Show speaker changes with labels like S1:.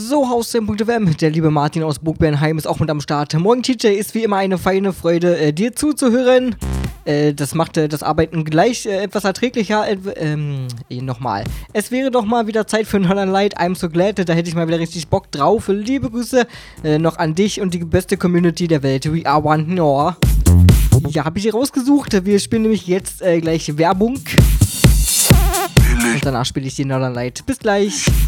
S1: So, Haustime.fm, der liebe Martin aus Burgbernheim ist auch mit am Start. Morgen TJ, ist wie immer eine feine Freude, dir zuzuhören. Das macht das Arbeiten gleich etwas erträglicher. Nochmal. Es wäre doch mal wieder Zeit für Northern Light. I'm so glad. Da hätte ich mal wieder richtig Bock drauf. Liebe Grüße noch an dich und die beste Community der Welt. We are one Nor. Ja, habe ich hier rausgesucht. Wir spielen nämlich jetzt gleich Werbung. Und danach spiele ich die Northern Light. Bis gleich.